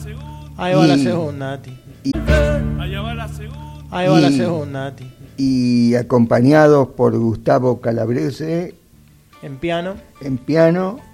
Ahí va la segunda, Nati. Ahí va la segunda, Nati. Y acompañados por Gustavo Calabrese En piano. en piano